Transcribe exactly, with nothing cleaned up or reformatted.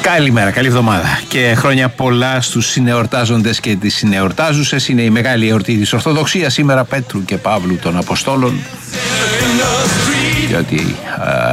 Καλημέρα, καλή εβδομάδα και χρόνια πολλά στους συνεορτάζοντες και τις συνεορτάζουσες. Είναι η μεγάλη εορτή της Ορθοδοξίας σήμερα, Πέτρου και Παύλου των Αποστόλων. Γιατί